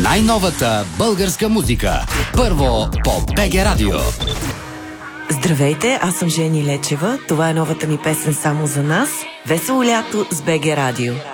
Най-новата българска музика. Първо по БГ Радио. Здравейте, аз съм Жени Лечева. Това е новата ми песен само за нас. Весело лято с БГ Радио.